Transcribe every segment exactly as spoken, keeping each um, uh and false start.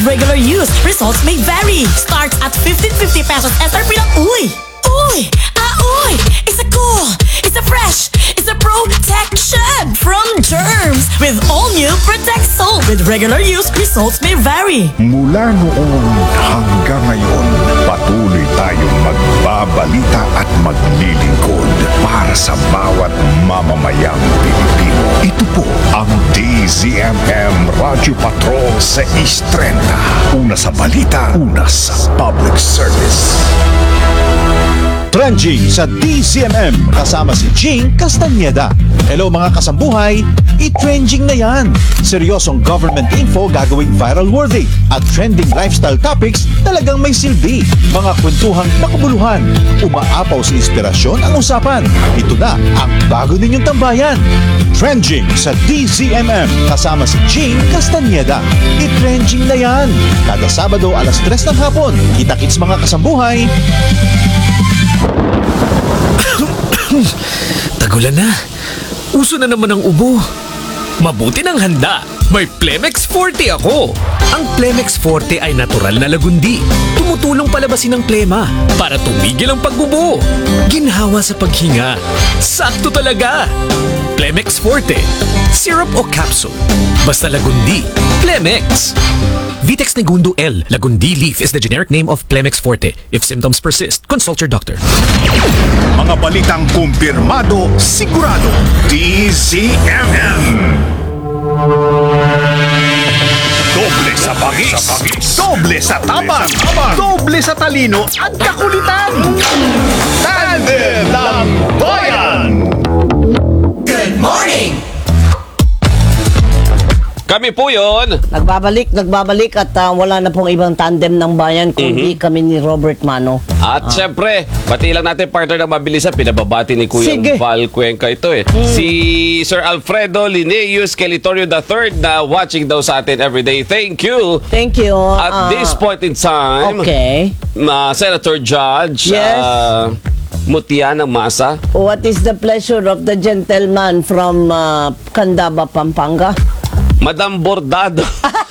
regular use. Results may vary. Starts at fifteen fifty pesos S R P lang. Uy! Uy! Ah, uy! It's a cool! It's a fresh! It's a protection from germs! With all new Protect Soap. With regular use, results may vary. Mula noon hanggang ngayon, patuloy tayong magbabalita at maglilingkod para sa bawat mamamayang Pilipino. Ito po ang D Z M M Radio Patrol sa East trenta. Una sa balita, una sa public service. Trending sa D Z M M kasama si Jing Castañeda. Hello mga kasambuhay, i-trending na yan. Seryosong government info gagawing viral worthy at trending lifestyle topics talagang may silbi. Mga kwentuhang makabuluhan, umaapaw sa inspirasyon ang usapan. Ito na ang bago ninyong tambayan. Trending sa D Z M M kasama si Jing Castañeda. I-trending na yan. Kada Sabado alas tres ng hapon. Kita-kits mga kasambuhay. Tagulan na. Uso na naman ang ubo. Mabuti ng handa. May Plemex Forte ako. Ang Plemex Forte ay natural na lagundi. Tumutulong palabasin ang plema para tumigil ang pag-ubo. Ginhawa sa paghinga. Sakto talaga. Plemex Forte. Syrup o capsule. Basta lagundi. Plemex. Vitex Negundo L. Lagundi leaf is the generic name of Plemex Forte. If symptoms persist, consult your doctor. Mga balitang kumpirmado, sigurado. D Z M M. Doble sa bangis, doble sa tapang, doble sa talino at kakulitan. Tandem ng Bayan! Good morning! Kami po yun. Nagbabalik, nagbabalik at uh, wala na pong ibang tandem ng bayan kundi mm-hmm. kami ni Robert Mano. At ah. syempre, pati lang natin partner ng mabilisan, pinababati ni Kuya Sige. Val Cuenca ito eh. Mm. Si Sir Alfredo Lineus Kelitorio the third na watching daw sa atin everyday. Thank you. Thank you. At uh, this point in time, okay. na Senator Judge, yes. uh, Mutiana Masa. What is the pleasure of the gentleman from uh, Candaba, Pampanga? Madam Bordado.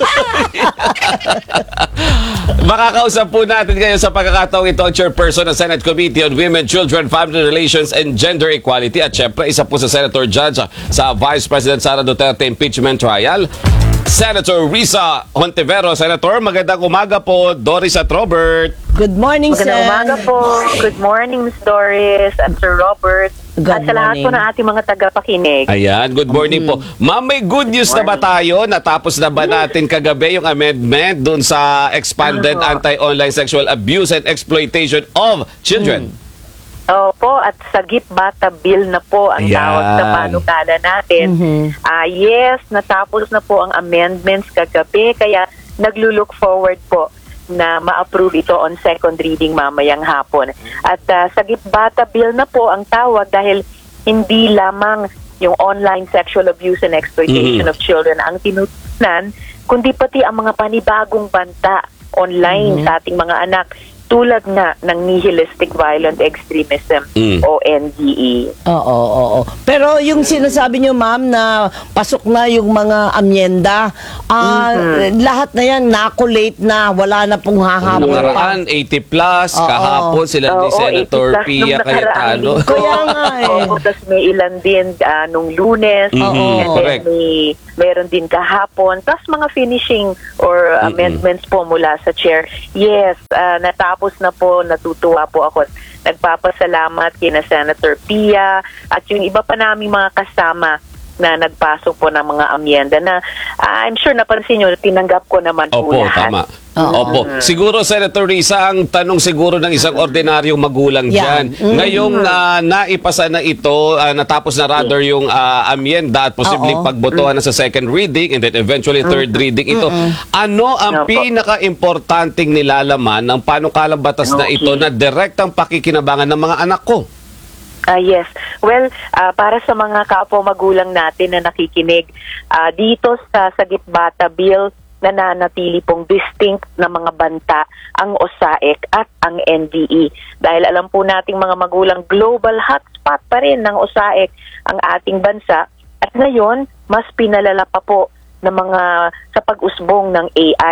Makakausap po natin ngayon sa pagkakataong ito ang chairperson ng Senate Committee on Women, Children, Family Relations and Gender Equality at syempre isa po sa Senator Judge sa Vice President Sara Duterte impeachment trial, Senator Risa Hontivero. Senator, magandang umaga po. Doris at Robert. Good morning, Sen. Magandang umaga po. Good morning, Miss Doris at Sir Robert. Good at sa lahat po ng ating mga tagapakinig. Ayan, good morning mm. po. Ma'am, may good news na ba tayo? Natapos na ba natin kagabi yung amendment dun sa expanded uh-huh. anti-online sexual abuse and exploitation of children? Mm. Opo, at Sagip Bata Bill na po ang Ayan. tawag sa panukala natin. Mm-hmm. Uh, yes, natapos na po ang amendments kagabi, kaya naglulook forward po na ma-approve ito on second reading mamayang hapon. At uh, Sagip Bata Bill na po ang tawag dahil hindi lamang yung online sexual abuse and exploitation mm-hmm. of children ang tinutunan, kundi pati ang mga panibagong banta online mm-hmm. sa ating mga anak tulad nga ng nihilistic violent extremism mm. o N D E. Oo, oo, oo. Pero yung sinasabi niyo, ma'am, na pasok na yung mga amyenda, uh, mm-hmm. lahat na yan nakulate na, wala na pong hahabol pa. Nakaraan, eighty plus, oo. Kahapon sila ni Oo, Senator Pia Cayetano. Kaya nga eh. Oo, tapos may ilan din uh, nung Lunes, mm-hmm. and then may meron din kahapon, tapos mga finishing or mm-hmm. amendments po mula sa chair. Yes, uh, natapos na po, natutuwa po ako. Nagpapasalamat kina Senator Pia at yung iba pa naming mga kasama na nagpasok po ng mga amyenda na uh, I'm sure napansin nyo, tinanggap ko naman po Opo, lahat. tama. Opo. Siguro, Senator Risa, ang tanong siguro ng isang ordinaryong magulang dyan. Yeah. Mm-hmm. Ngayong uh, naipasa na ito, uh, natapos na rather yung uh, amyenda at posibleng Oo. pagbotohan na sa second reading and then eventually third Mm-hmm. reading ito. Mm-hmm. Ano ang Opo. pinaka-importanting nilalaman ng panukalang batas na ito na direktang pakikinabangan ng mga anak ko? Ah yes. Well, uh, para sa mga kapo magulang natin na nakikinig, uh, dito sa Sagip Bata Bill, nananatili pong distinct na mga banta ang O S A E C at ang N D E. Dahil alam po nating mga magulang, global hotspot pa rin ng O S A E C ang ating bansa. At ngayon, mas pinalala pa po ng mga sa pag-usbong ng A I.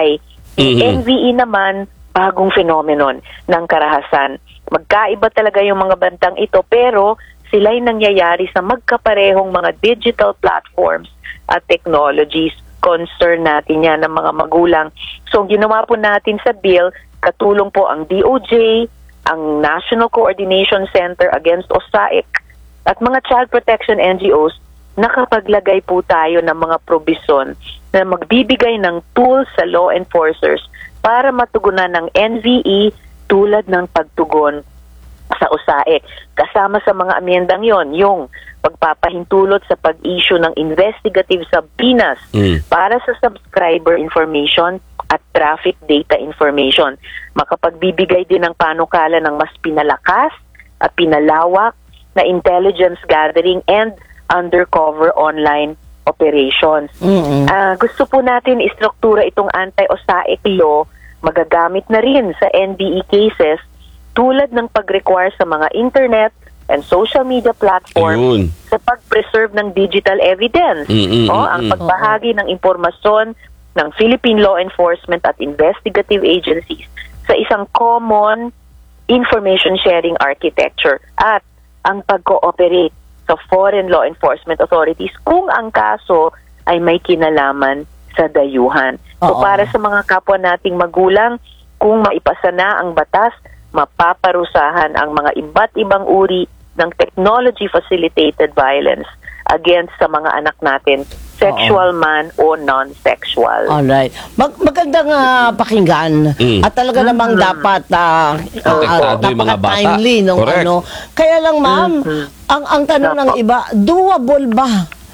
Mhm. N V E naman, bagong phenomenon ng karahasan. Magkaiba talaga yung mga bantang ito, pero sila'y nangyayari sa magkaparehong mga digital platforms at technologies. Concern natin yan ng mga magulang. So, ginawa po natin sa bill, katulong po ang D O J, ang National Coordination Center Against O S A I C, at mga child protection N G Os, nakapaglagay po tayo ng mga probisyon na magbibigay ng tools sa law enforcers para matugunan ng N V E tulad ng pagtugon sa O S A I C. Kasama sa mga amyendang yon, yung pagpapahintulot sa pag-issue ng investigative subpoenas Mm. para sa subscriber information at traffic data information. Makapagbibigay din ng panukala ng mas pinalakas at pinalawak na intelligence gathering and undercover online operations. Mm-mm. Ah, gusto po natin istruktura itong anti-O S A I C law, magagamit na rin sa N B E cases tulad ng pag-require sa mga internet and social media platforms Ayun. sa pag-preserve ng digital evidence. Mm, mm, o, mm, ang mm. pagbahagi ng impormasyon ng Philippine law enforcement at investigative agencies sa isang common information sharing architecture at ang pag-cooperate sa foreign law enforcement authorities kung ang kaso ay may kinalaman sa dayuhan. So Oo. para sa mga kapwa nating magulang, kung maipasa na ang batas, mapaparusahan ang mga iba't ibang uri ng technology-facilitated violence against sa mga anak natin, sexual man o non-sexual. Alright. Mag magandang ah, pakinggan Mm. at talaga namang dapat ah, Protektado yung mga bata. timely nung Correct. ano. Kaya lang ma'am, ang ang tanong ng iba, doable ba?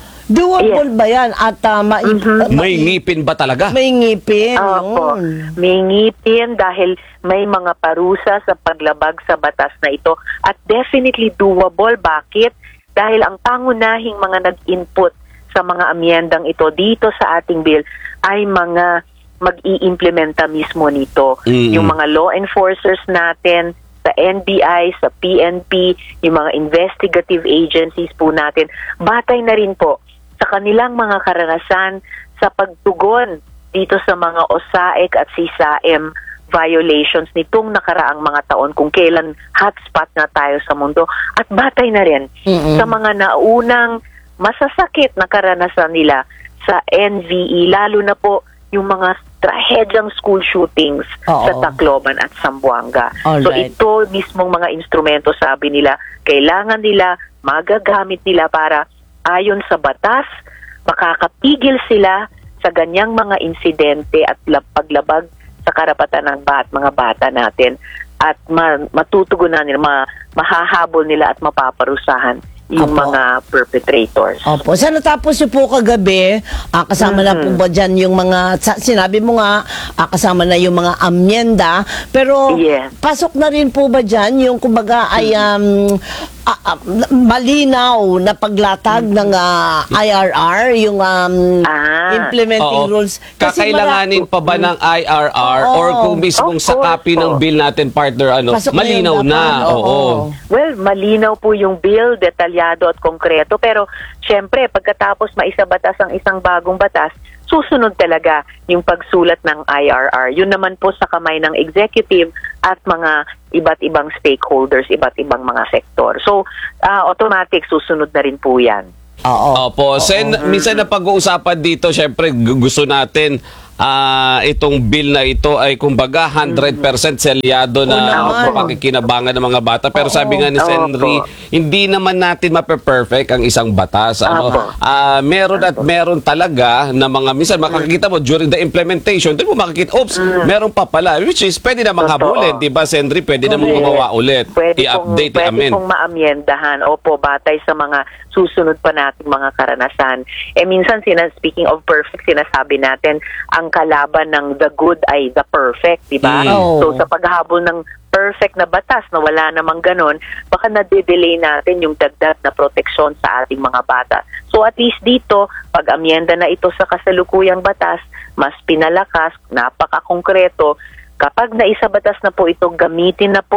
Doable ba yan? At ah, ma- May ngipin ba talaga? may ngipin. Opo. yun. May ngipin dahil may mga parusa sa paglabag sa batas na ito at definitely doable. Bakit? Dahil ang pangunahing mga nag-input sa mga amyendang ito dito sa ating bill ay mga mag-iimplementa mismo nito. Mm. Yung mga law enforcers natin sa N B I, sa P N P, yung mga investigative agencies po natin, batay na rin po sa kanilang mga karanasan sa pagtugon dito sa mga O S A I C at C S A M violations nitong nakaraang mga taon kung kailan hotspot na tayo sa mundo, at batay na rin Mm-mm. sa mga naunang masasakit na karanasan nila sa N V E, lalo na po yung mga trahedyang school shootings Oo. sa Tacloban at Zamboanga. So Alright. ito mismong mga instrumento, sabi nila, kailangan nila, magagamit nila para ayon sa batas, makakapigil sila sa ganyang mga insidente at lab- paglabag sa karapatan ng bat, mga bata natin, at ma- matutugunan nila, ma- mahahabol nila at mapaparusahan yung Opo. mga perpetrators. Opo. Sa natapos niyo po kagabi, ah, kasama na po ba dyan yung mga, sa- sinabi mo nga, ah, kasama na yung mga amyenda, pero Yes. pasok na rin po ba dyan yung kumbaga ay um, ah, ah, malinaw na paglatag ng ah, I R R, yung um, Ah. implementing Oo. rules. Kasi Kakailanganin pa ba ng I R R Oo. or kung mismong Of sa course copy ng po. bill natin, partner, ano, Pasok na malinaw yung na. dapat, Oo. oo. Well, malinaw po yung bill, detalyado at konkreto. Pero, syempre, pagkatapos maisabatas ang isang bagong batas, susunod talaga yung pagsulat ng I R R. Yun naman po sa kamay ng executive at mga iba't ibang stakeholders, iba't ibang mga sektor. So, ah, automatic, susunod na rin po yan. Oo. Opo. Sen, minsan na pag-uusapan dito, syempre gu- gusto natin ah, itong bill na ito ay kumbaga one hundred percent selyado na naman. pakikinabangan ng mga bata. Pero sabi nga ni Oo. Senry, hindi naman natin mape-perfect ang isang batas. Ano? Opo. Ah, meron at meron talaga na mga, minsan makikita mo during the implementation, doon mo makikita, oops, meron pa pala. Which is, pwede namang Totoo. habulin. Diba, Senry? Pwede namang Correct. gumawa ulit. Pwede I-update, pong, pwede i-amend. pong maamyendahan. Opo, batay sa mga susunod pa nating mga karanasan. Eh minsan, sina, speaking of perfect, sinasabi natin, ang kalaban ng the good ay the perfect, di ba? Mm. Oo. So sa paghabol ng perfect na batas na wala namang ganon, baka na-delay natin yung dagdag na proteksyon sa ating mga bata. So at least dito, pag amyenda na ito sa kasalukuyang batas, mas pinalakas, napaka-konkreto, kapag naisabatas na po ito, gamitin na po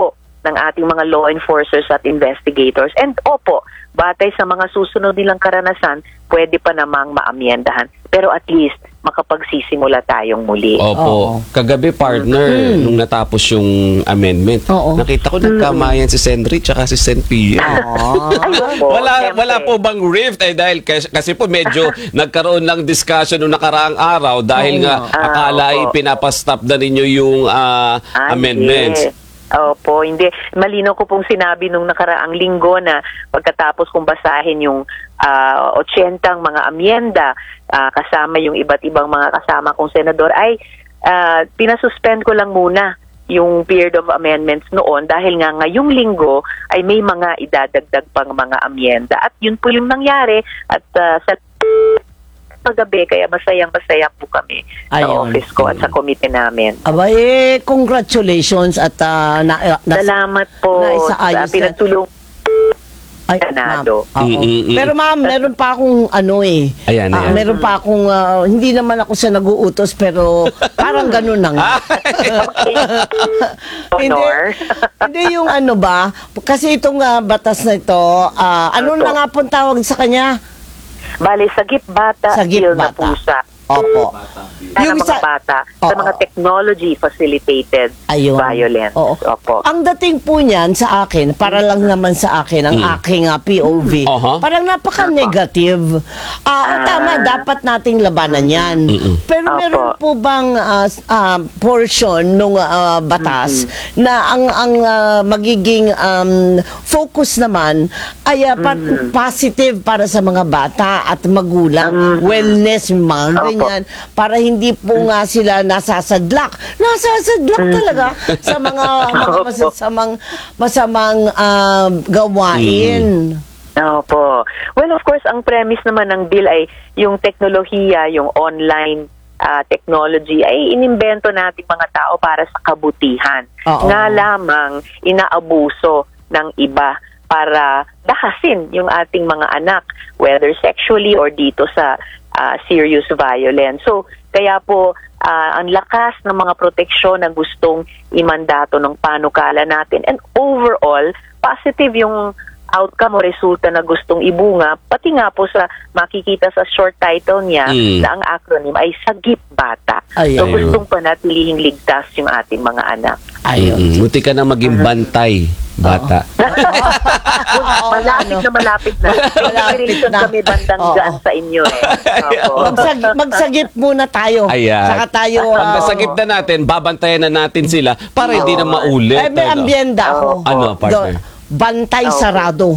ng ating mga law enforcers at investigators. And opo, batay sa mga susunod nilang karanasan, pwede pa namang maamyendahan. Pero at least, makapagsisimula tayong muli. Opo. Kagabi, partner, nung natapos yung amendment, Oo. nakita ko nagkamayan si Sen Rich at si Sen Pia. Ayun po, Wala syempre. wala po bang rift eh dahil kasi, kasi po medyo nagkaroon ng discussion noong nakaraang araw dahil nga Ah, akala ay opo. pinapastop na ninyo yung ah, Ah, amendments. hindi. Opo, hindi. Malinaw ko pong sinabi nung nakaraang linggo na pagkatapos kong basahin yung uh, ochentang mga amyenda, ah, kasama yung iba't ibang mga kasama kong senador, ay ah, pinasuspend ko lang muna yung period of amendments noon dahil nga ngayong linggo ay may mga idadagdag pang mga amyenda. At yun po yung nangyari at ah, sa paggabi, kaya masayang-masaya po kami sa Ayun. office ko at sa committee namin. Aba, eh, congratulations at ah, na, na, Salamat po naisaayos sa yan. pinagtulong. Ay, Senado. ma'am. Oo. Mm, mm, mm. Pero ma'am, meron pa akong ano eh. Ayan, Ah, ayan. meron pa akong, ah, hindi naman ako sa nag-uutos, pero parang ganun na nga. hindi, Honor. hindi yung ano ba, kasi itong ah, batas na ito, ah, ano Opo. na nga pong tawag sa kanya? Bale, sagip bata, Sagip skill na bata. pusa. Opo. Sa mga isa- bata, sa Oo. mga technology-facilitated Ayun. violence. Oo. Opo. Ang dating po niyan sa akin, para lang naman sa akin, ang aking ah, P O V, Aha. parang napaka-negative. Ah, Ah. tama, dapat nating labanan yan. Pero Opo. meron po bang ah, s- ah, portion ng batas na ang ang ah, magiging um, focus naman ay ah, pa- positive para sa mga bata at magulang, wellness, mga Opo. ganyan, para hindi po nga sila nasasadlak. Nasasadlak talaga sa mga, mga Opo. masasamang, masamang ah, gawain. Opo. Well, of course, ang premise naman ng bill ay yung teknolohiya, yung online ah, technology ay inimbento natin mga tao para sa kabutihan. Oo. Nga lamang inaabuso ng iba para dakasin yung ating mga anak, whether sexually or dito sa ah, serious violence. So, kaya po, ah, ang lakas ng mga proteksyon na gustong imandato ng panukala natin. And overall, positive yung outcome o resulta na gustong ibunga, pati nga po sa makikita sa short title niya Mm. na ang acronym ay Sagip Bata. Ayun. So gustong panatilihing ligtas yung ating mga anak. Ayun. Mm, Buti ka na maging bantay, bata. Oo, malapit ano. na malapit na. Malapit Malapit na. kami bandang Oo. dyan sa inyo eh. Opo. Magsag, magsagip muna tayo. Ayan. Saka tayo... Pag ah, nasagip na natin, babantayan na natin sila para hindi na maulit. eh, may ano? ambyenda ako. Ano, partner? Do- Bantay Oo. sarado.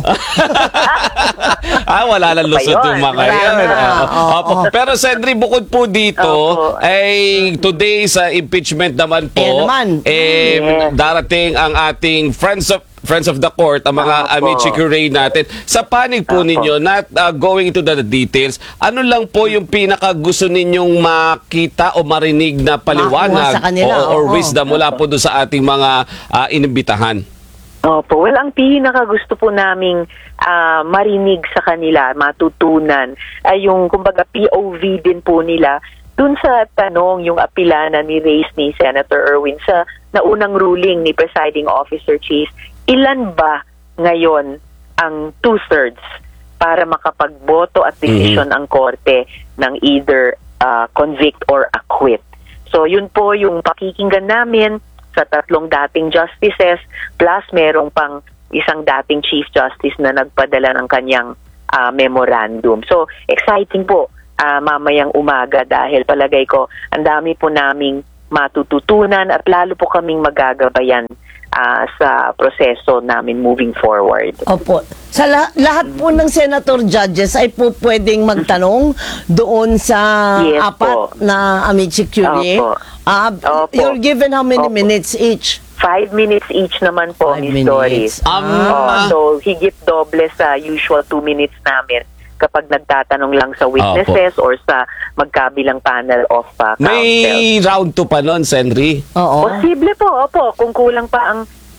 ah, wala lang lusot Wala yung mga Wala yan. na. Ah, Oo. opo. Pero Sandri, bukod po dito, Opo. ay today sa impeachment naman po, Ayan naman. eh, Yes. darating ang ating friends of Friends of the Court, ang mga Opo. Amici Curie natin. Sa panig po Opo. ninyo, not uh, going into the details, ano lang po yung pinaka gusto ninyong makita o marinig na paliwanag Makuha sa kanila, o, or oo. wisdom mula po doon sa ating mga uh, inimbitahan? Opo. Well, ang pinaka gusto po naming ah, marinig sa kanila, matutunan, ay yung, kumbaga, P O V din po nila dun sa tanong, yung apila na ni-raise ni Senator Erwin sa naunang ruling ni Presiding Officer Cheese, ilan ba ngayon ang two-thirds para makapagboto at decision ang korte ng either ah, convict or acquit? So, yun po yung pakikinggan namin sa tatlong dating justices, plus merong pang isang dating Chief Justice na nagpadala ng kanyang ah, memorandum. So, exciting po ah, mamayang umaga dahil palagay ko ang dami po naming matututunan at lalo po kaming magagabayan ah, sa proseso namin moving forward. Opo. Sa la- lahat po ng senator judges ay po pwedeng magtanong doon sa Yes apat po. na Amici Curie. Opo. Ah, Opo. you're given how many Opo. minutes each? Five minutes each naman po, Five Miss minutes. Doris. Um, Oh, so, higit doble sa usual two minutes namin kapag nagtatanong lang sa witnesses or sa magkabilang panel of uh, counsel. May round two pa nun, Sandri. Oo. Posible po, opo. Kung kulang pa ang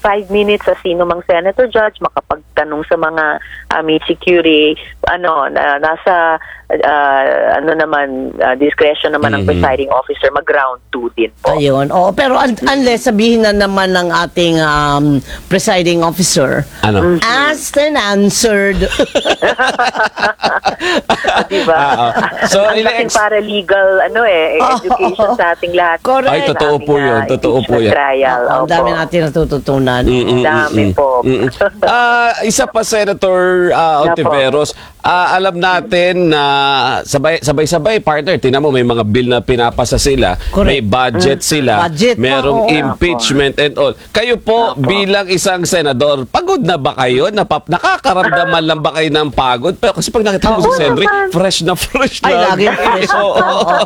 five minutes sa sino mang senator judge, makapagtanong sa mga uh, Michikuri, ano, na, nasa uh, ano naman, uh, discretion naman ng presiding officer, mag-round two din po. Ayun. Oo, pero un- unless sabihin na naman ng ating um, presiding officer, Ano? asked and answered. Diba? Ah, ah. So, Ang laking ine-ex- paralegal, ano eh, education sa ating lahat. Correct. Ay, totoo po Aming, yun. uh, Totoo po impeachment yan. Trial. Ang Opo. dami natin natututunan. Dami po. Mm-mm. Ah, isa pa, Senator uh, Ontiveros, ah, alam natin na sabay, sabay-sabay, partner, tinan mo, may mga bill na pinapasa sila, Correct. may budget sila, Budget, merong oo. impeachment and all. Kayo po, bilang isang senador, pagod na ba kayo? Napap nakakaramdaman lang ba kayo ng pagod? Pero kasi pag nakita mo si Henry, fresh na fresh Ay, na. lagi fresh. Oo.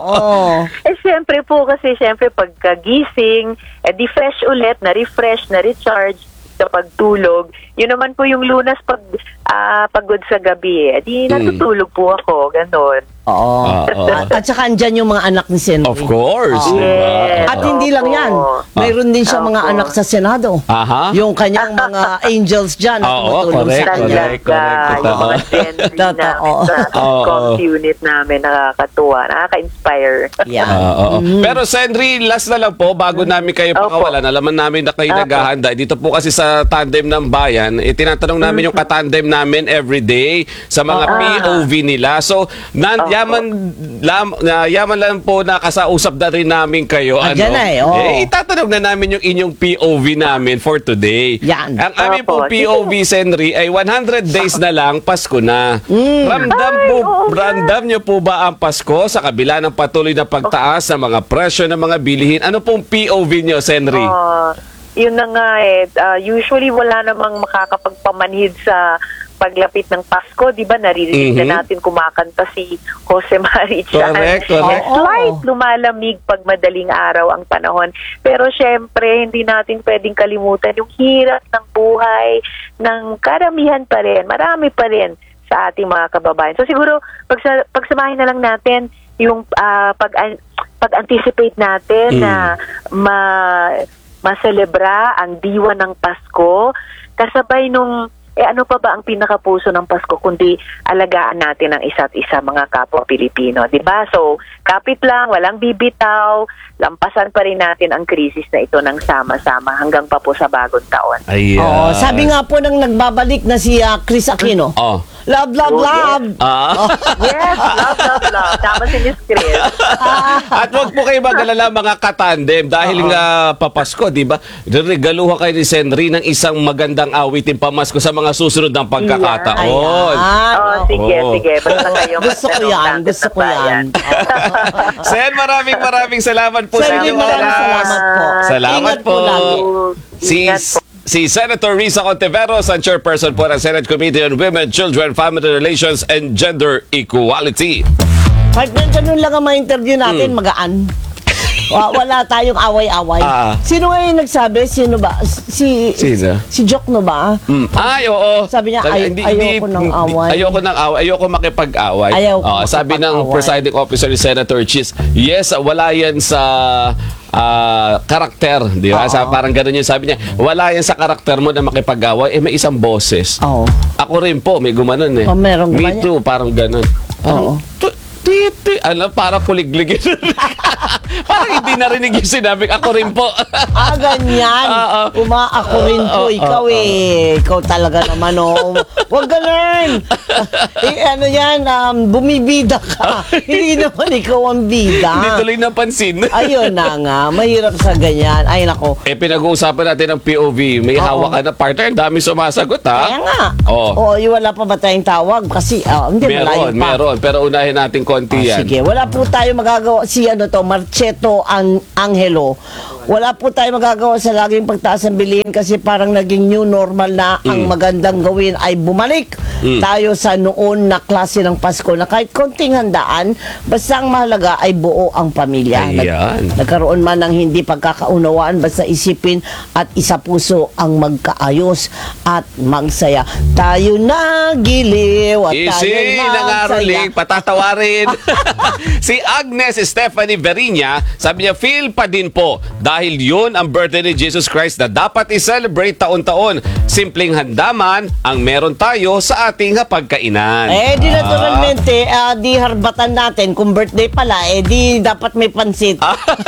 Oo. Eh, siyempre po kasi, siyempre, pagkagising, eh, di fresh ulit, na-refresh, na-recharge sa pagtulog. Yun naman po yung lunas pag ah, pagod sa gabi. Eh. Di natutulog po ako, ganon. Oo. Oo. At, at saka andyan yung mga anak ni Senri. Of course. Oo. diba? At hindi lang yan. Mayroon din siya mga Opo. anak sa Senado. Aha. Yung kanyang mga angels dyan na Oo, tumutulong correct, sa kanya. correct, correct. Yung Totoo. mga Gen Z na Totoo. sa Oo. comms unit namin, nakakatuwa, nakaka-inspire. Yan. Ah, oo. Pero Sendri, last na lang po, bago namin kayo Opo. pakawalan, alaman namin na kayo Opo. naghahanda. Dito po kasi sa Tandem ng Bayan, eh, tinatanong namin yung katandem namin everyday sa mga P O V nila. So, nan, Opo. yaman, lam, na, yaman lang po na kasausap na rin namin kayo. Andyan na eh, oo. eh, itatanong na namin yung inyong P O V namin for today. Yan. Ang aming po Opo. P O V, Sendri, ay one hundred days na lang, Pasko na. Ramdam po, Ay, oo nga. ramdam nyo po ba ang Pasko sa kabila ng patuloy na pagtaas ng mga presyo ng mga bilihin? Ano pong P O V nyo, Senri? Ah, yun na nga eh. Ah, usually wala namang makakapagpamanhid sa paglapit ng Pasko, di ba? Naririnig Mhm. na natin kumakanta si Jose Marichan. Correct, correct. Eh, slight lumalamig pag madaling araw ang panahon. Pero syempre, hindi natin pwedeng kalimutan yung hirap ng buhay ng karamihan pa rin. Marami pa rin sa ating mga kababayan. So siguro, pagsa, pagsamahin na lang natin yung ah, pag, pag-anticipate natin Mm. na ma, maselebra ang diwa ng Pasko kasabay nung eh ano pa ba ang pinakapuso ng Pasko kundi alagaan natin ang isa't isa, mga kapwa Pilipino, 'di ba? So, kapit lang, walang bibitaw, lampasan pa rin natin ang krisis na ito ng sama-sama hanggang pa po sa bagong taon. Ayan. Oo, sabi nga po ng nagbabalik na si ah, Chris Aquino. Oh. Love, love, Oh, love. Ah. Yes, love, love, love. Tama si Miss Chris. At wag po kayo mag-alala mga katandem dahil nga papasko, di ba? Regaluhan kayo ni Senri ng isang magandang awitin pamasko sa mga susunod ng pagkakataon. Ayan. Oh, sige, Oo. sige. Basta kayo Gusto ko magtanong yan, natin gusto sa ko yan. bayan. Sen, maraming maraming salamat po Sen, sa inyong maraming oras. salamat po. Salamat Ingat po po. lagi. Si, Ingat po. si Senator Risa Contiveros, ang chairperson po ng Senate Committee on Women, Children, Family Relations, and Gender Equality. Partner, ganun lang ang mga interview natin, magaan. Wa- Wala tayong away-away. Ah. Sino nga yung nagsabi? Sino ba? Si Sino? Si Jokno ba? Mm. Ay, oo. Sabi niya, ay- ayoko ng away. Ayoko ng away. Ayoko makipag-away. Ayaw ko Oo, sabi ng makipag-away. presiding officer ni Senator Cheese, yes, wala yan sa ah, karakter. Di ba? Oo. Sa, parang ganun yung sabi niya. Wala yan sa karakter mo na makipag-away. Eh, may isang boses. Oo. Ako rin po, may gumanon eh. Oh, merong Me gumanyan. too, parang ganun. Oo. Tu- ti- ti- Alam, parang kuligligin. Parang hindi narinig yung sinabi. Ako rin po. Ah, ganyan. Oo. Uma, ako rin po. Oo, Ikaw oo, eh. Ikaw talaga naman, oh. Huwag ganun. eh, ano yan, um, bumibida ka. Hindi naman ikaw ang bida. Hindi tuloy napansin. Ayun na nga. Mahirap sa ganyan. Ay, nako. Eh, pinag-uusapan natin ng P O V. May Oo. hawak ka na partner. Ang dami sumasagot, ha? Kaya nga. Oo. Oo, yung wala pa ba tayong tawag? Kasi, ah, hindi, malayo Meron, pa. meron. Pero unahin natin konti Ah, yan. sige, wala po tayo magagawa. Si ano to, Marcheto Ang Angelo. Wala po tayo magagawa sa laging pagtaas ng bilihin kasi parang naging new normal na ang magandang gawin ay bumalik Mm. tayo sa noon na klase ng Pasko na kahit konting handaan, basta ang mahalaga ay buo ang pamilya. Nag- Ayan. nagkaroon man ng hindi pagkakaunawaan, basta isipin at isa puso ang magkaayos at magsaya. Tayo na giliw at tayo Easy, magsaya. nangaroling, patatawarin. Si Agnes Stephanie Verinya, sabi niya, feel pa din po dahil yun ang birthday ni Jesus Christ na dapat i-celebrate taon-taon. Simpleng handaman ang meron tayo sa ating hapagkainan. Eh, di naturalmente, ah, di harbatan natin. Kung birthday pala, eh, di dapat may pansit.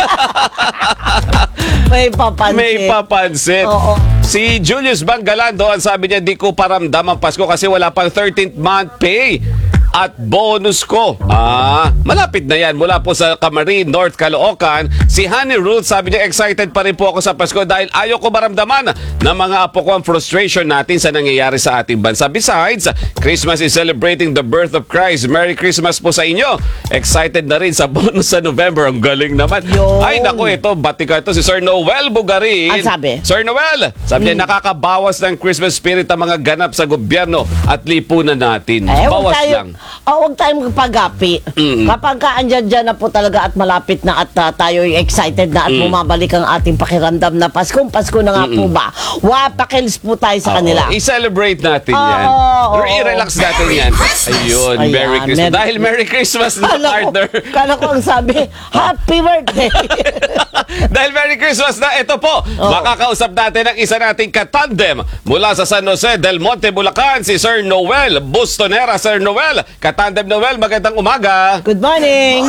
May papansit. May papansit. Oo. Si Julius Bangalando, ang sabi niya, di ko paramdam ang Pasko kasi wala pang thirteenth month pay at bonus ko. Ah, malapit na yan. Mula po sa Camarin, North Caloocan. Si Honey Ruth, sabi niya, excited pa rin po ako sa Pasko dahil ayaw ko maramdaman na mga apo ko ang frustration natin sa nangyayari sa ating bansa. Besides, Christmas is celebrating the birth of Christ. Merry Christmas po sa inyo. Excited na rin sa bonus sa November. Ang galing naman. Yun. Ay, naku, ito, batika ito si Sir Noel Bugarin. Ang sabi? Sir Noel, sabi niya, nakakabawas ng Christmas spirit ang mga ganap sa gobyerno at lipunan natin. Eh, Bawas huwag tayo, lang. oh, huwag tayong magpagapi. Kapag ka andyan dyan na po talaga at malapit na at uh, tayo excited na at bumabalik ang ating pakiramdam na Pasko, Pasko na nga po ba? Wapakils po tayo sa kanila. Oo, i-celebrate natin Oo, yan. oo, Or i-relax natin yan. Ayun, Ayan, Merry Christmas. Merry- Dahil Merry Christmas na, Kala ko, partner. kala ko ang sabi, Happy birthday! Dahil Merry Christmas na, ito po, makakausap natin ang isa nating katandem mula sa San Jose del Monte, Bulacan, si Sir Noel Bustonera. Sir Noel, katandem Noel, magandang umaga. Good morning!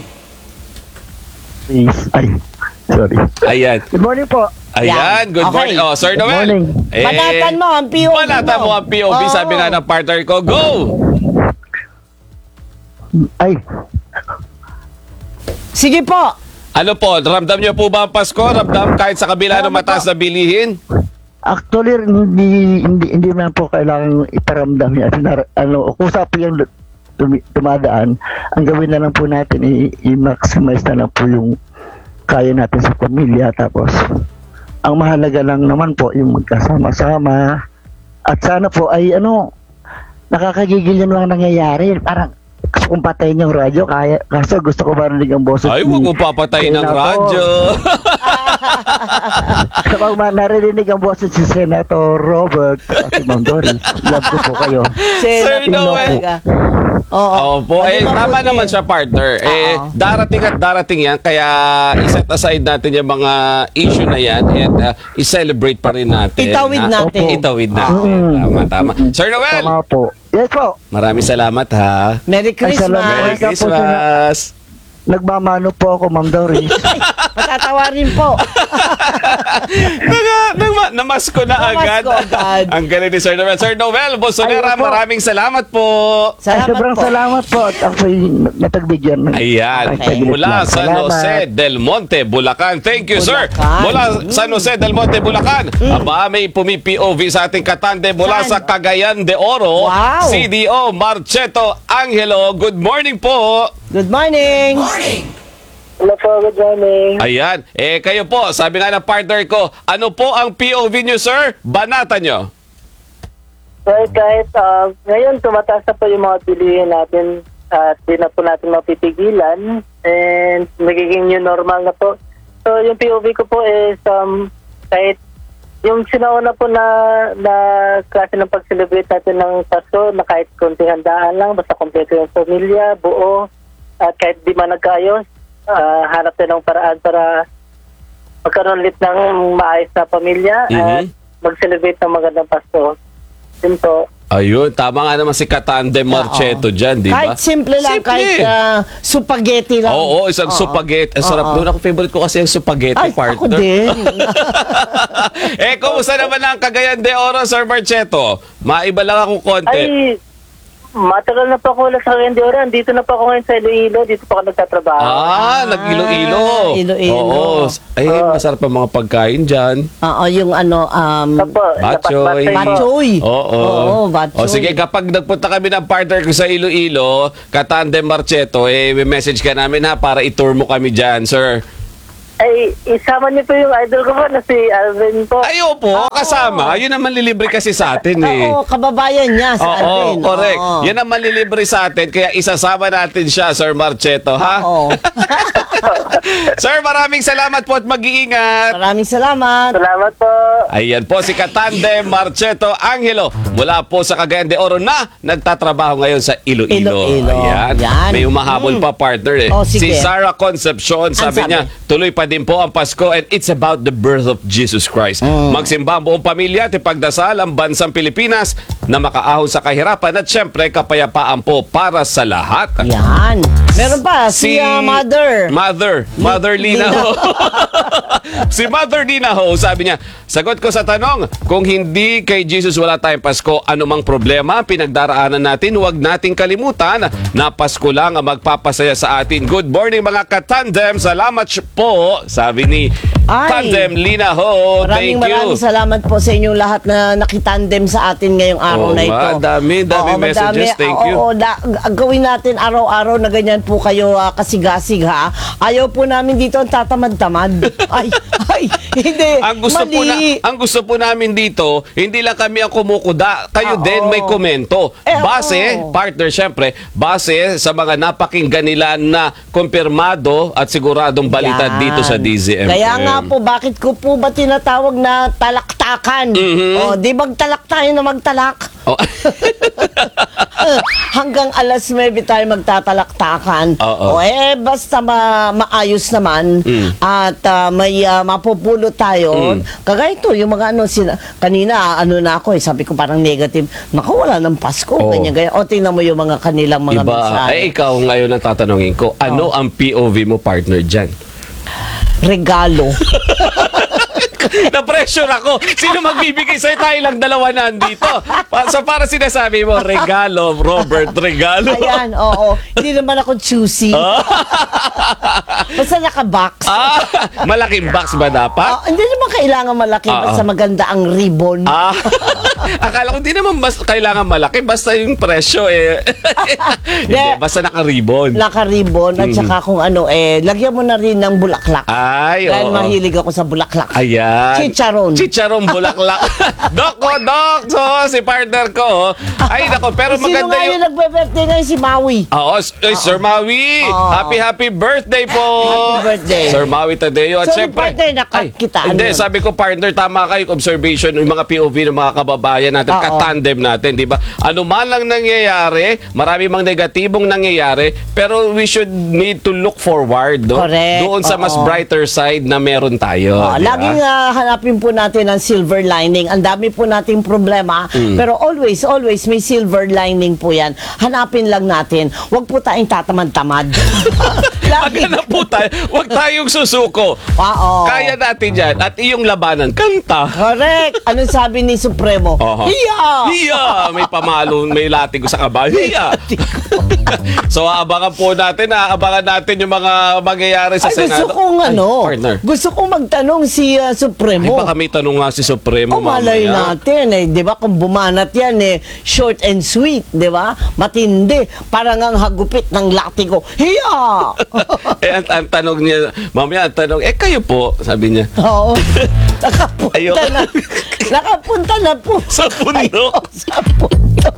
Ay, sorry. Ayan. Good morning po. Ayan, good Okay. morning. Oh, Sir Good Noel. morning. Eh, Banatan mo ang P O V Banatan mo mo. ang P O V, Oo. sabi nga ng partner ko. Go! Ay, Sige po! Ano po, ramdam niyo po ba ang Pasko? Ramdam kahit sa kabila ng mataas na bilihin? actually, hindi, hindi, hindi man po kailangan iparamdam yan. Sinar- Ano, kung sa po yung tumi- tumadaan, ang gawin na lang po natin, i- i-maximize na lang po yung kaya natin sa pamilya. Tapos, ang mahalaga lang naman po yung magkasama-sama. At sana po ay ano, nakakagigil yung mga nangyayari. Parang, gusto kong patayin yung radyo, kaya, kaso gusto ko marinig ang boses. Ay, ni- huwag mo papatayin ng Kaya na po. radyo. Gusto ko ma- narinig ang boses si Senator Robert at si Ma'am Doris. Love ko po kayo. Sir Noel. Oo. Opo, eh, Ano ba tama po naman eh? siya, partner. Eh, Oo. darating at darating yan, kaya iset aside natin yung mga issue na yan and uh, i-celebrate pa rin natin. Itawid ha? natin. Opo. Itawid natin. Mm. Tama, tama. Sir Noel, Tama po. Yes po. maraming salamat ha. Merry Ay, salamat. Merry Christmas! Christmas. Nagmamano po ako, Ma'am Doris. Patatawarin po. Naga, nagma, namasko na Namasko agad. agad. Ang galing ni Sir Noel. Sir Noel, Bosonera, Ayun po. maraming salamat po. Ay, Salamat sobrang po. salamat po. At ako'y natagbigyan. ng- Ayan, Okay. mula San Salamat. Jose del Monte, Bulacan. Thank you, sir. Bulacan. Mula San Jose del Monte, Bulacan. Aba, may pumi-P O V sa ating katande mula Saan? sa Cagayan de Oro. Wow. C D O Marcheto Angelo. Good morning po. Good morning! Hello po, good morning. Ayan, eh kayo po, sabi nga ng partner ko, ano po ang P O V nyo, sir? Banata nyo. Well, kahit uh, ngayon tumataas na po yung mga bilihin natin at di na po natin mapipigilan and magiging new normal na po. So yung P O V ko po is um, kahit yung sinauna po na, na klase ng pag-celebrate natin ng Pasko na kahit konting handaan lang, basta kompleto yung pamilya, buo, at kahit di man nagkaayos, uh, hanap din ng paraan para magkaroon ulit ng maayos na pamilya at Mhm. mag-celebrate ng magandang Pasko. Yun po. Ayun, tama nga naman si Katande Marcheto dyan, di ba? Kahit simple lang, Simple. kahit uh, spaghetti lang. Oo, isang spaghetti. Ang sarap Oo. doon. Ako favorite ko kasi yung spaghetti, Ay, partner. ako din. Eh, kumusta naman ang Cagayan de Oro, Sir Marcheto? Maiba lang akong konti. Ay, matagal na po ako wala sa Cagayan. Dito na po ako ngayon sa Iloilo. Dito po ako nagtatrabaho. Ah, nag-ilo-ilo. Iloilo. Oo. Ay, masarap ang mga pagkain dyan. Oo, yung ano, um, Opo, Batchoy. lapas-batay po. Batchoy. Oo. Oo, batchoy. O sige, kapag nagpunta kami ng partner ko sa Iloilo, Katande Marcheto, eh, may message ka namin ha para i-tour mo kami dyan, sir. Ay, isama niyo po yung idol ko po na si Alvin po. Ayo po, kasama. Yun ang manlilibre kasi sa atin eh. Oo, kababayan niya sa Oo, Alvin. correct. Oo. Yan ang manlilibre sa atin, kaya isasama natin siya, Sir Marchetto, ha? Oo. Sir, maraming salamat po at mag-iingat. Maraming salamat. Salamat po. Ayan po si Katandem Marchetto Angelo mula po sa Cagayan de Oro na nagtatrabaho ngayon sa Iloilo. Iloilo. Ayan. Yan. May umahabol pa partner eh. Oh, sige. Si Sarah Concepcion, sabi sabi? niya, tuloy pa din po ang Pasko and it's about the birth of Jesus Christ. Mm. Magsimba ang buong pamilya at ipagdasal ang bansang Pilipinas na makaahon sa kahirapan at syempre kapayapaan po para sa lahat. Yan. Meron pa, si, uh, Mother. Mother. Mother Lina Lina. ho. Si Mother Lina ho, sabi niya, sagot ko sa tanong, kung hindi kay Jesus wala tayong Pasko, anumang problema pinagdaraanan natin, huwag nating kalimutan na Pasko lang ang magpapasaya sa atin. Good morning mga katandem. Salamat po, sabi ni Ay. Tandem Lina ho. Maraming Thank maraming you. salamat po sa inyong lahat na nakitandem sa atin ngayong araw Oo na ito. nga, dami, dami Oo, messages. Thank Oo, you. Oo, da- gawin natin araw-araw na ganyan po kayo ah, kasigasig ha. Ayaw po namin dito ang tatamad-tamad. ay, ay, hindi. Ang gusto Mali. po na ang gusto po namin dito, hindi lang kami ang kumukuda, kayo Oo. din may komento. Eh, Base, oo. partner syempre, base sa mga napakinggan nila na kumpirmado at siguradong balita Yan. dito sa D Z M M. Kaya nga po, bakit ko po ba tinatawag na talaktakan? Mhm. O, di magtalak tayo na magtalak. Oh. Hanggang alas nuwebe tayo magtatalaktakan. Oo. O eh, basta ma- maayos naman Mm. at ah, may ah, mapupulot tayo. Kagaya ito, yung mga ano, sina- kanina, ano na ako eh, sabi ko parang negative. Naku, wala ng Pasko. Oo. Ganyan, ganyan. O, tingnan mo yung mga kanilang mga Iba. mensahe. Ay, ikaw ngayon ang tatanungin ko, ano ang P O V mo, partner, dyan? Regalo. Na-pressure ako. Sino magbibigay sa'yo? Tayo lang dalawa nandito. Pa- So, para sinasabi mo, regalo, Robert, regalo. Ayan, oo. Hindi naman ako choosy. Basta naka-box. Ah, malaking box ba dapat? Ah, hindi naman kailangan malaki, Ah, basta ah. maganda ang ribbon. Ah, akala ko hindi naman bas, kailangan malaki, basta yung presyo eh. Hindi, basta naka-ribbon. Naka-ribbon at saka kung ano eh, lagyan mo na rin ng bulaklak. Ay, Dahil oo. mahilig ako sa bulaklak. Ayan. Chicharon. Chicharon bulaklak. Dok ko, Dok! So, si partner ko. oh. Ay, nako, pero Sino maganda nga yung... yung nagbe-birthday ngayon? Si Maui. Oo, s- eh, Sir Maui! Oo. Happy, happy birthday po! Happy birthday. Sir Maui Tadeo. At So, syempre... birthday na ka- Ay, kita, ano Hindi, yun? sabi ko, partner, tama kayo. Observation, yung mga P O V ng mga kababayan natin, Oo. katandem natin, di ba? Ano man lang nangyayari, marami mang negatibong nangyayari, pero we should need to look forward, no? Correct. Doon sa mas Oo. brighter side na meron tayo. Oh, di ba? laging ah, hanapin po natin ang silver lining. Ang dami po nating problema, Mm. pero always, always may silver lining po yan. Hanapin lang natin. Huwag po tayong tatamad-tamad. Lagi. Maganda po tayo. Huwag tayong susuko. Oo. Kaya natin yan. At iyong labanan, kanta. Correct. Anong sabi ni Supremo? Oho. Hiya! Hiya! May pamalo, may latigo sa kabayo. Hiya! So, aabangan po natin, aabangan natin yung mga mangyayari sa Ay, gusto Senado. kong Ay, ano, partner. gusto kong magtanong si uh, Ay, Supremo. baka may tanong nga si Supremo O malay mamaya. natin eh, 'di ba? Kung bumanat 'yan eh, short and sweet, 'di ba? Matindi, parang ang hagupit ng latigo. Hiya! Eh, ang, ang tanong niya, mamaya ang tanong, eh kayo po, sabi niya. Oo. Nakapunta Ayoko. na. Nakapunta na po. Sa bundok. Sa bundok.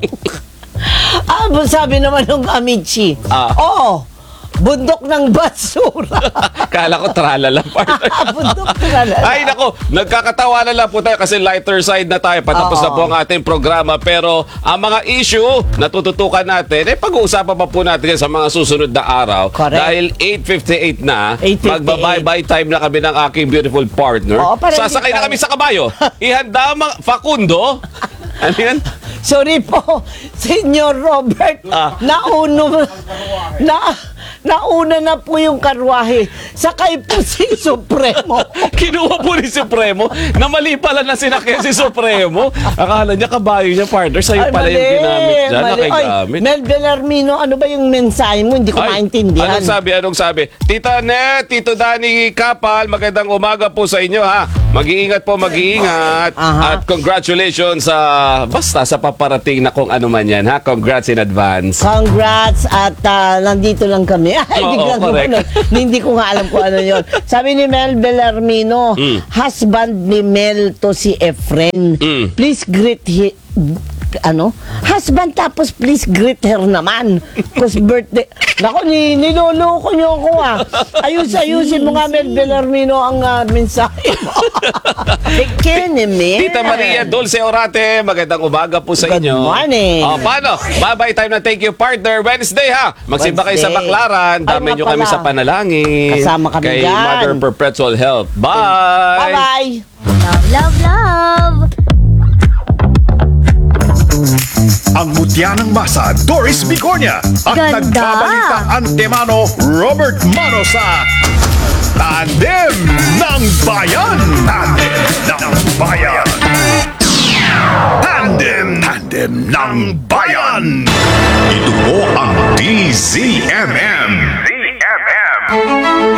Ah, sabi naman ng Amici. Ah. Oo. Bundok ng basura. Kala ko tralala, partner. Bundok na. Ay, nako, nagkakatawa na lang po tayo kasi lighter side na tayo. Patapos Oo. na po ang ating programa. Pero ang mga issue na tututukan natin, eh, pag-uusapan pa po natin yan sa mga susunod na araw. Correct. Dahil eight fifty-eight na, eight fifty-eight. magba-bye-bye time na kami ng aking beautiful partner. Oo, para Sasakay hindi na tayo- kami sa kabayo. Ihanda ang mga Facundo. Ano yan? Sorry po, Senyor Robert. Ah. Nauno na nauna na po yung karwahe. Sakay po si Supremo. Kinuha po ni Supremo na mali pala na sinakyan si Supremo. Akala niya kabayo niya, partner. Sa'yo Ay, pala yung ginamit dyan. mali. Ay, Nakigamit. Mel Belarmino, ano ba yung mensahe mo? Hindi ko Ay, maintindihan. Anong sabi? Anong sabi? Tita Net, Tito Danny Kapal, magandang umaga po sa inyo ha. Mag-iingat po, mag-iingat. Aha. At congratulations sa, basta sa paparating na kung ano man yan, ha? Congrats in advance. Congrats at ah, nandito lang kami. Ay, Oo, biglang correct. ano, hindi ko nga alam kung ano yon. Sabi ni Mel Bellarmino, Mm. husband ni Mel to si Efren. Mm. Please greet hi, ano? Husband tapos please greet her naman. Cause birthday. Nako, ni, niloloko niyo ako ah. Ayus-ayusin mo nga Mel Bellarmino ang uh, mensahe mo. Pekeneme. Tita Maria Dulce Orate, magandang umaga po sa Good inyo. morning. O, paano? Bye-bye time na thank you partner. Wednesday ha. Magsimba kayo sa Wednesday. Baklaran. Ay, Dami nga nyo kami pala. sa panalangin. Kasama kami Kay dyan. Mother Perpetual Health. Bye! Bye-bye. Love, love, love! Ang mutya ng masa, Doris Bicornia. At Ganda. nagbabalita Antemano, Robert Mano sa Tandem ng Bayan. Tandem ng Bayan. Tandem, Tandem ng Bayan. Ito po ang D Z M M. D Z M M.